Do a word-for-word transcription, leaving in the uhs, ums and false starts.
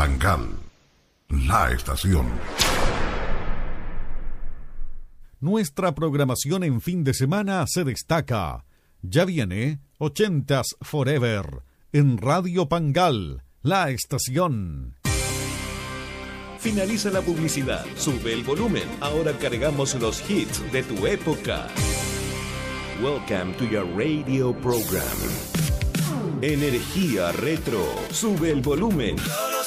Pangal, la estación. Nuestra programación en fin de semana se destaca. Ya viene ochentas Forever en Radio Pangal, la estación. Finaliza la publicidad, sube el volumen. Ahora cargamos los hits de tu época. Welcome to your radio program. Energía Retro. Sube el volumen.